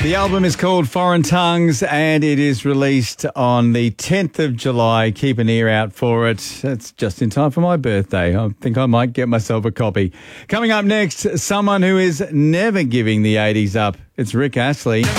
The album is called Foreign Tongues and it is released on the 10th of July. Keep an ear out for it. It's just in time for my birthday. I think I might get myself a copy. Coming up next, someone who is never giving the 80s up. It's Rick Astley.